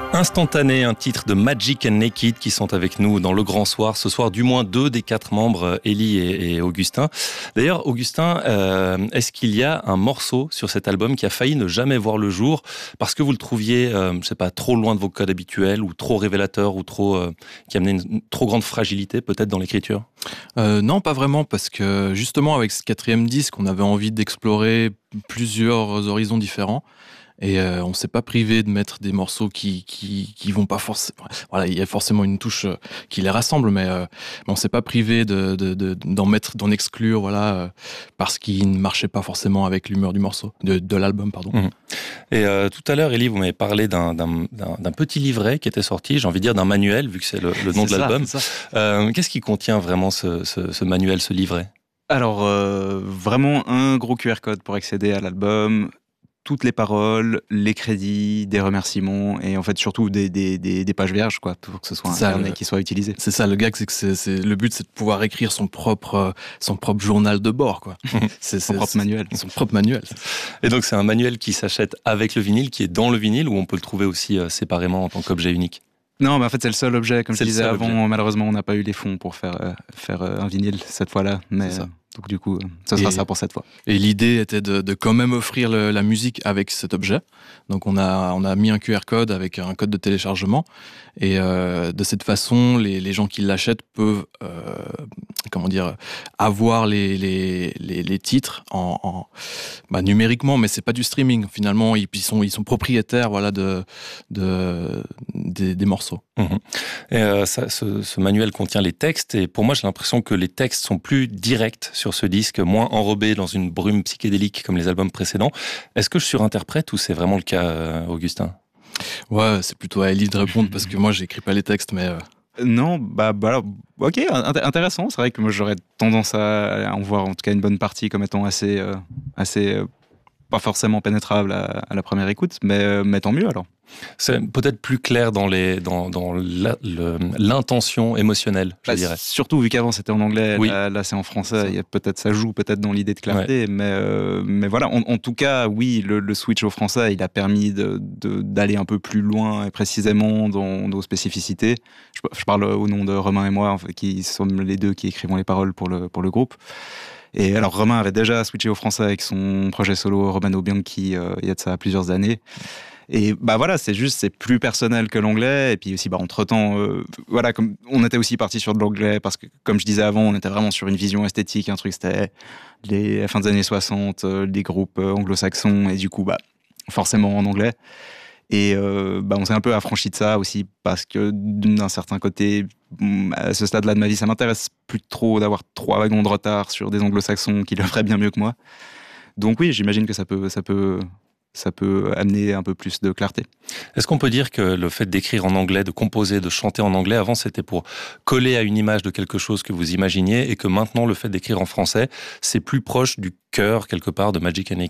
Instantané, un titre de Magic and Naked qui sont avec nous dans le Grand Soir. Ce soir, du moins 2 des 4 membres, Élie et Augustin. D'ailleurs, Augustin, est-ce qu'il y a un morceau sur cet album qui a failli ne jamais voir le jour parce que vous le trouviez, je sais pas, trop loin de vos codes habituels ou trop révélateur ou qui amenait une trop grande fragilité peut-être dans l'écriture ? Non, pas vraiment, parce que justement avec ce 4e disque, on avait envie d'explorer plusieurs horizons différents. Et on s'est pas privé de mettre des morceaux qui vont pas forcément. Voilà, il y a forcément une touche qui les rassemble, mais on s'est pas privé d'en exclure, voilà, parce qu'ils ne marchaient pas forcément avec l'humeur du morceau, de l'album, pardon. Mmh. Et tout à l'heure, Élie, vous m'avez parlé d'un petit livret qui était sorti, j'ai envie de dire d'un manuel, vu que c'est le nom de l'album. Qu'est-ce qui contient vraiment ce manuel, ce livret ? Alors, vraiment un gros QR code pour accéder à l'album. Toutes les paroles, les crédits, des remerciements et en fait surtout des pages vierges quoi, pour que ce soit un carnet qui soit utilisé. C'est ça, le gag, le but, c'est de pouvoir écrire son propre journal de bord quoi. Son propre manuel. Son propre manuel. Et donc c'est un manuel qui s'achète avec le vinyle, qui est dans le vinyle, ou on peut le trouver aussi séparément en tant qu'objet unique ? Non, mais en fait c'est le seul objet, comme je disais avant. Malheureusement, on n'a pas eu les fonds pour faire un vinyle cette fois-là, mais. Donc du coup, ça sera ça pour cette fois. Et l'idée était de quand même offrir la musique avec cet objet. Donc on a mis un QR code avec un code de téléchargement. Et de cette façon, les gens qui l'achètent peuvent avoir les titres numériquement, mais c'est pas du streaming finalement. Ils sont propriétaires voilà des morceaux. Mmh. Et ce manuel contient les textes, et pour moi j'ai l'impression que les textes sont plus directs sur ce disque, moins enrobés dans une brume psychédélique comme les albums précédents. Est-ce que je surinterprète ou c'est vraiment le cas, Augustin ? Ouais, c'est plutôt à Élie de répondre parce que moi j'écris pas les textes, mais... Non, ok, intéressant. C'est vrai que moi j'aurais tendance à en voir en tout cas une bonne partie comme étant assez pas forcément pénétrable à la première écoute, mais tant mieux alors. C'est peut-être plus clair dans l'intention émotionnelle, je dirais. Surtout vu qu'avant c'était en anglais, oui. là c'est en français. Ça joue peut-être dans l'idée de clarté, ouais. mais voilà. En tout cas, oui, le switch au français, il a permis d'aller un peu plus loin et précisément dans nos spécificités. Je parle au nom de Romain et moi, qui sommes les deux qui écrivons les paroles pour le groupe. Et alors Romain avait déjà switché au français avec son projet solo Romano Bianchi il y a de ça plusieurs années. Et voilà, c'est plus personnel que l'anglais. Et puis aussi, entre-temps, comme on était aussi parti sur de l'anglais parce que, comme je disais avant, on était vraiment sur une vision esthétique, un truc, c'était la fin des années 60, des groupes anglo-saxons, et du coup, forcément en anglais. Et on s'est un peu affranchi de ça aussi parce que d'un certain côté, à ce stade-là de ma vie, ça m'intéresse plus trop d'avoir 3 wagons de retard sur des anglo-saxons qui le feraient bien mieux que moi. Donc oui, j'imagine que ça peut amener un peu plus de clarté. Est-ce qu'on peut dire que le fait d'écrire en anglais, de composer, de chanter en anglais, avant c'était pour coller à une image de quelque chose que vous imaginiez, et que maintenant le fait d'écrire en français, c'est plus proche du cœur quelque part de Magic and Naked ?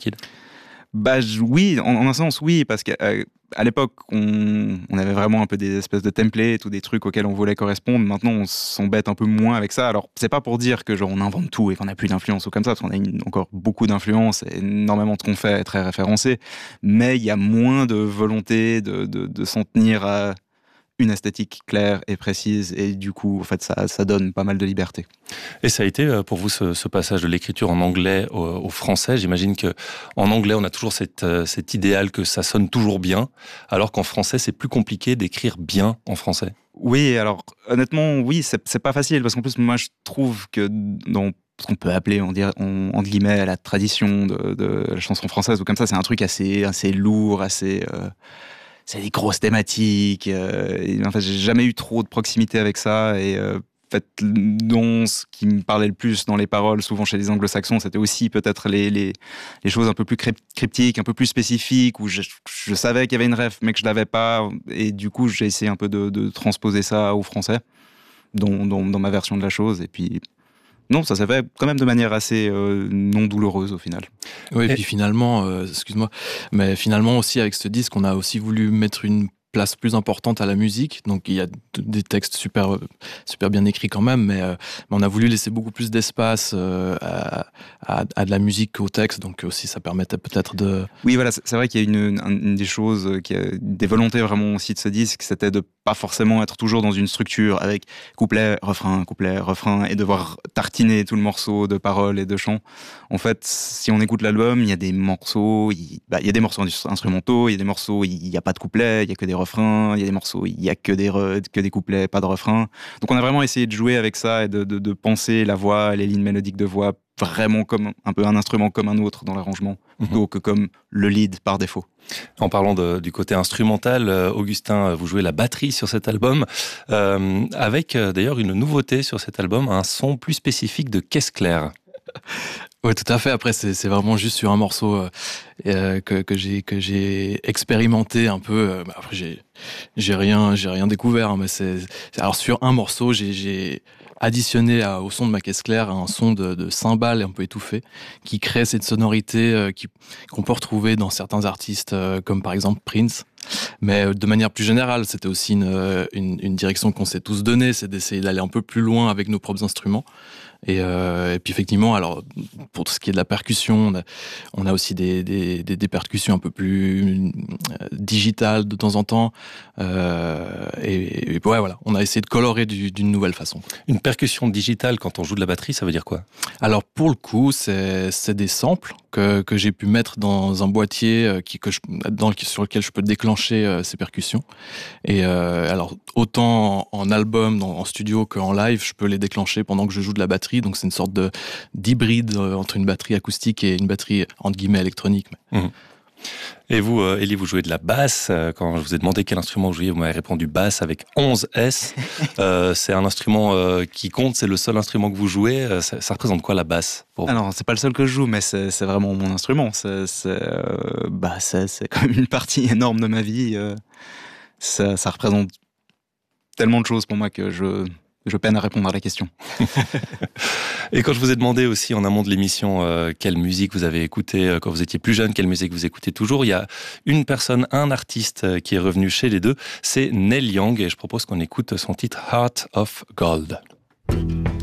Oui, en un sens, oui, parce qu'à l'époque, on avait vraiment un peu des espèces de templates ou des trucs auxquels on voulait correspondre. Maintenant, on s'embête un peu moins avec ça. Alors, c'est pas pour dire que on invente tout et qu'on n'a plus d'influence ou comme ça, parce qu'on a encore beaucoup d'influence et énormément de ce qu'on fait est très référencé. Mais il y a moins de volonté de s'en tenir à une esthétique claire et précise, et du coup, en fait, ça donne pas mal de liberté. Et ça a été pour vous ce passage de l'écriture en anglais au français. J'imagine que en anglais, on a toujours cet idéal que ça sonne toujours bien, alors qu'en français, c'est plus compliqué d'écrire bien en français. Oui, alors honnêtement, oui, c'est pas facile, parce qu'en plus, moi, je trouve que dans ce qu'on peut appeler, entre guillemets, la tradition de la chanson française, ou comme ça, c'est un truc assez lourd, c'est des grosses thématiques. En fait, j'ai jamais eu trop de proximité avec ça. Et en fait, ce qui me parlait le plus dans les paroles, souvent chez les anglo-saxons, c'était aussi peut-être les choses un peu plus cryptiques, un peu plus spécifiques, où je savais qu'il y avait une ref, mais que je l'avais pas. Et du coup, j'ai essayé un peu de transposer ça au français, dans ma version de la chose. Et puis... Non, ça s'est fait quand même de manière assez non douloureuse au final. Oui, et puis finalement, excuse-moi, mais finalement aussi avec ce disque, on a aussi voulu mettre une place plus importante à la musique. Donc il y a des textes super bien écrits quand même, mais on a voulu laisser beaucoup plus d'espace à de la musique qu'au texte. Donc aussi ça permettait peut-être de... Oui, voilà, c'est vrai qu'il y a une des choses, des volontés vraiment aussi de ce disque, c'était de pas forcément être toujours dans une structure avec couplet, refrain, et devoir tartiner tout le morceau de paroles et de chants. En fait, si on écoute l'album, il y a des morceaux, il y a des morceaux instrumentaux, il y a des morceaux, il n'y a pas de couplet, il y a que des refrains, il y a des morceaux, il y a que des couplets, pas de refrains. Donc on a vraiment essayé de jouer avec ça et de penser la voix, les lignes mélodiques de voix vraiment comme un peu un instrument comme un autre dans l'arrangement, plutôt que comme le lead par défaut. En parlant du côté instrumental, Augustin, vous jouez la batterie sur cet album, avec d'ailleurs une nouveauté sur cet album, un son plus spécifique de caisse claire. Oui, tout à fait. Après, c'est vraiment juste sur un morceau que j'ai expérimenté un peu. Après, j'ai rien découvert, hein, mais alors sur un morceau, j'ai additionné au son de ma caisse claire un son de cymbales un peu étouffé qui crée cette sonorité qu'on peut retrouver dans certains artistes comme par exemple Prince. Mais de manière plus générale, c'était aussi une direction qu'on s'est tous donnée, c'est d'essayer d'aller un peu plus loin avec nos propres instruments. Et puis effectivement, alors pour tout ce qui est de la percussion, on a aussi des percussions un peu plus digitales de temps en temps. Et ouais, voilà, on a essayé de colorer d'une nouvelle façon. Une percussion digitale quand on joue de la batterie, ça veut dire quoi? Alors pour le coup, c'est des samples que j'ai pu mettre dans un boîtier sur lequel je peux déclencher ces percussions. Et alors autant en album, en studio qu'en live, je peux les déclencher pendant que je joue de la batterie. Donc c'est une sorte d'hybride entre une batterie acoustique et une batterie entre guillemets électronique. Et vous, Élie, vous jouez de la basse. Quand je vous ai demandé quel instrument vous jouiez, vous m'avez répondu basse avec 11 S. C'est un instrument qui compte, c'est le seul instrument que vous jouez. Ça représente quoi la basse pour vous? Alors, c'est pas le seul que je joue, mais c'est vraiment mon instrument. C'est quand même une partie énorme de ma vie. Ça représente tellement de choses pour moi que je peine à répondre à la question. Et quand je vous ai demandé aussi en amont de l'émission quelle musique vous avez écouté quand vous étiez plus jeune, quelle musique vous écoutez toujours, il y a une personne, un artiste qui est revenu chez les deux, c'est Neil Young, et je propose qu'on écoute son titre Heart of Gold.